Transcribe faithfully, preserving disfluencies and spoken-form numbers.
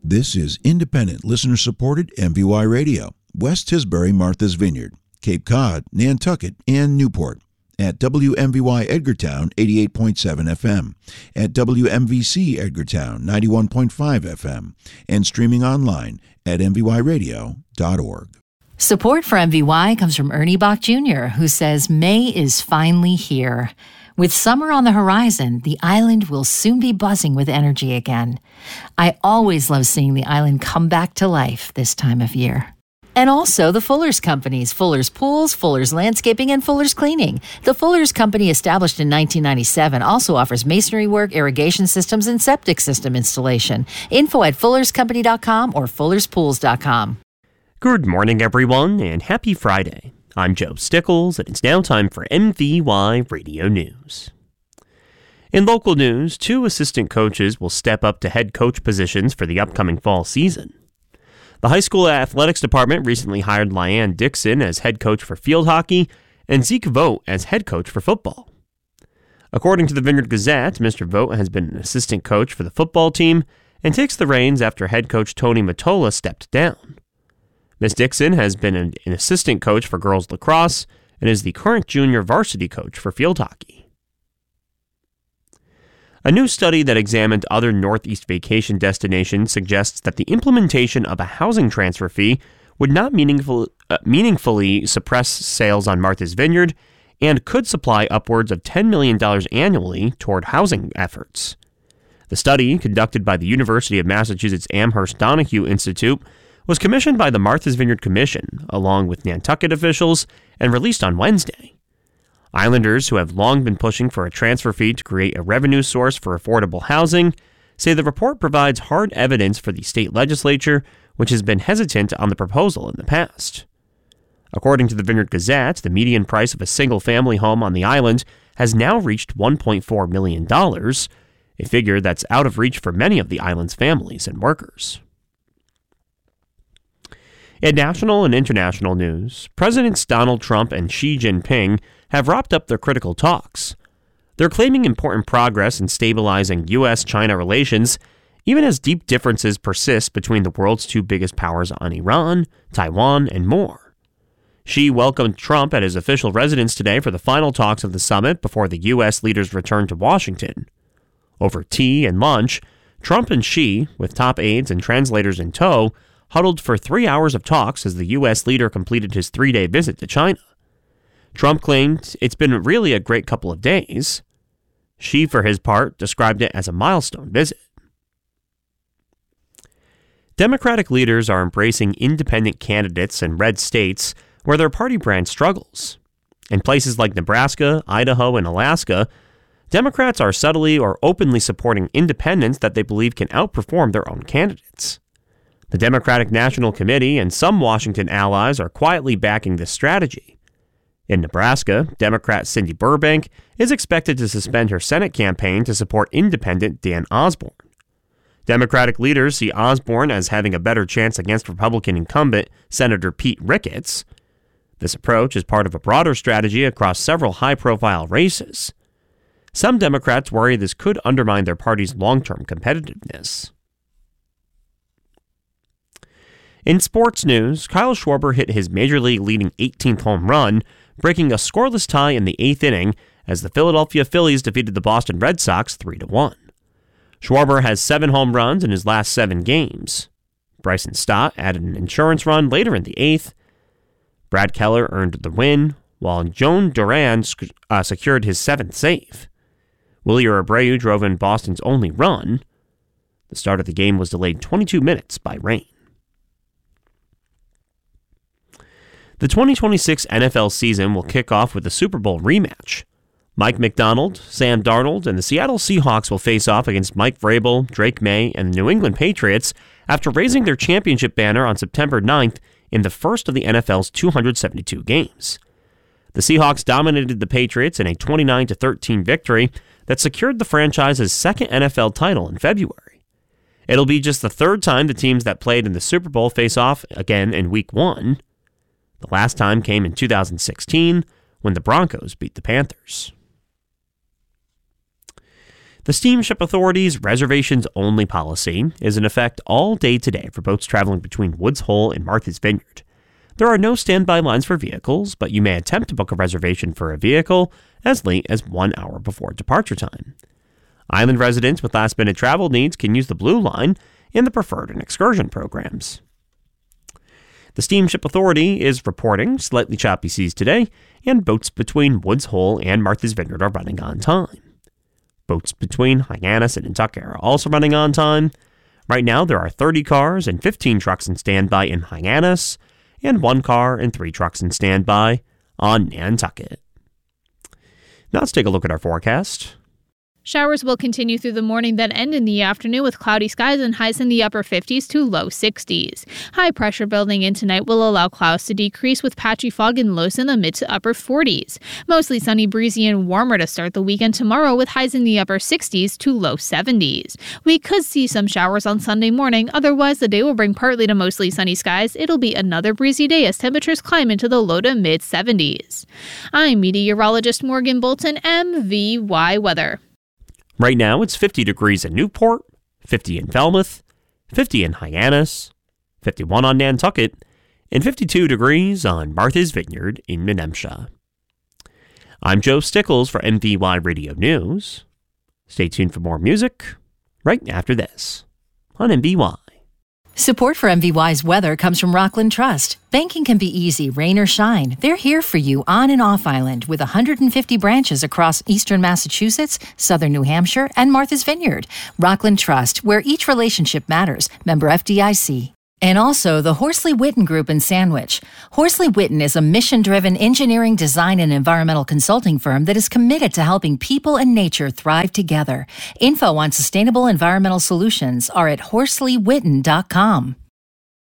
This is independent, listener-supported M V Y Radio, West Tisbury, Martha's Vineyard, Cape Cod, Nantucket, and Newport. At W M V Y Edgartown, eighty-eight point seven F M, at W M V C Edgartown, ninety-one point five F M, and streaming online at m v y radio dot org. Support for M V Y comes from Ernie Bach Junior, who says May is finally here. With summer on the horizon, the island will soon be buzzing with energy again. I always love seeing the island come back to life this time of year. And also the Fuller's Companies, Fuller's Pools, Fuller's Landscaping, and Fuller's Cleaning. The Fuller's Company, established in nineteen ninety-seven, also offers masonry work, irrigation systems, and septic system installation. Info at fullers company dot com or fullers pools dot com. Good morning, everyone, and happy Friday. I'm Joe Stickles, and it's now time for M V Y Radio News. In local news, two assistant coaches will step up to head coach positions for the upcoming fall season. The high school athletics department recently hired Lyanne Dixon as head coach for field hockey and Zeke Vogt as head coach for football. According to the Vineyard Gazette, Mister Vogt has been an assistant coach for the football team and takes the reins after head coach Tony Mottola stepped down. Miz Dixon has been an, an assistant coach for girls lacrosse and is the current junior varsity coach for field hockey. A new study that examined other Northeast vacation destinations suggests that the implementation of a housing transfer fee would not meaningful, uh, meaningfully suppress sales on Martha's Vineyard and could supply upwards of ten million dollars annually toward housing efforts. The study, conducted by the University of Massachusetts Amherst Donahue Institute, was commissioned by the Martha's Vineyard Commission, along with Nantucket officials, and released on Wednesday. Islanders, who have long been pushing for a transfer fee to create a revenue source for affordable housing, say the report provides hard evidence for the state legislature, which has been hesitant on the proposal in the past. According to the Vineyard Gazette, the median price of a single-family home on the island has now reached one point four million dollars, a figure that's out of reach for many of the island's families and workers. In national and international news, Presidents Donald Trump and Xi Jinping have wrapped up their critical talks. They're claiming important progress in stabilizing U S China relations, even as deep differences persist between the world's two biggest powers on Iran, Taiwan, and more. Xi welcomed Trump at his official residence today for the final talks of the summit before the U S leaders return to Washington. Over tea and lunch, Trump and Xi, with top aides and translators in tow, huddled for three hours of talks as the U S leader completed his three-day visit to China. Trump claimed it's been really a great couple of days. Xi, for his part, described it as a milestone visit. Democratic leaders are embracing independent candidates in red states where their party brand struggles. In places like Nebraska, Idaho, and Alaska, Democrats are subtly or openly supporting independents that they believe can outperform their own candidates. The Democratic National Committee and some Washington allies are quietly backing this strategy. In Nebraska, Democrat Cindy Burbank is expected to suspend her Senate campaign to support independent Dan Osborne. Democratic leaders see Osborne as having a better chance against Republican incumbent Senator Pete Ricketts. This approach is part of a broader strategy across several high-profile races. Some Democrats worry this could undermine their party's long-term competitiveness. In sports news, Kyle Schwarber hit his Major League leading eighteenth home run, breaking a scoreless tie in the eighth inning as the Philadelphia Phillies defeated the Boston Red Sox three to one. Schwarber has seven home runs in his last seven games. Bryson Stott added an insurance run later in the eighth. Brad Keller earned the win, while Joan Duran uh, secured his seventh save. Willie Abreu drove in Boston's only run. The start of the game was delayed twenty-two minutes by rain. The twenty twenty-six N F L season will kick off with a Super Bowl rematch. Mike McDonald, Sam Darnold, and the Seattle Seahawks will face off against Mike Vrabel, Drake May, and the New England Patriots after raising their championship banner on September ninth in the first of the N F L's two hundred seventy-two games. The Seahawks dominated the Patriots in a twenty-nine to thirteen victory that secured the franchise's second N F L title in February. It'll be just the third time the teams that played in the Super Bowl face off again in Week one. The last time came in two thousand sixteen when the Broncos beat the Panthers. The Steamship Authority's reservations-only policy is in effect all day today for boats traveling between Woods Hole and Martha's Vineyard. There are no standby lines for vehicles, but you may attempt to book a reservation for a vehicle as late as one hour before departure time. Island residents with last-minute travel needs can use the Blue Line in the Preferred and Excursion programs. The Steamship Authority is reporting slightly choppy seas today, and boats between Woods Hole and Martha's Vineyard are running on time. Boats between Hyannis and Nantucket are also running on time. Right now, there are thirty cars and fifteen trucks in standby in Hyannis, and one car and three trucks in standby on Nantucket. Now let's take a look at our forecast. Showers will continue through the morning, then end in the afternoon with cloudy skies and highs in the upper fifties to low sixties. High pressure building in tonight will allow clouds to decrease with patchy fog and lows in the mid to upper forties. Mostly sunny, breezy, and warmer to start the weekend tomorrow with highs in the upper sixties to low seventies. We could see some showers on Sunday morning, otherwise the day will bring partly to mostly sunny skies. It'll be another breezy day as temperatures climb into the low to mid seventies. I'm meteorologist Morgan Bolton, M V Y Weather. Right now, it's fifty degrees in Newport, fifty in Falmouth, fifty in Hyannis, fifty-one on Nantucket, and fifty-two degrees on Martha's Vineyard in Menemsha. I'm Joe Stickles for M V Y Radio News. Stay tuned for more music right after this on M V Y. Support for M V Y's weather comes from Rockland Trust. Banking can be easy, rain or shine. They're here for you on and off island with one hundred fifty branches across eastern Massachusetts, southern New Hampshire, and Martha's Vineyard. Rockland Trust, where each relationship matters. Member F D I C. And also the Horsley Witten Group in Sandwich. Horsley Witten is a mission-driven engineering, design, and environmental consulting firm that is committed to helping people and nature thrive together. Info on sustainable environmental solutions are at horsley witten dot com.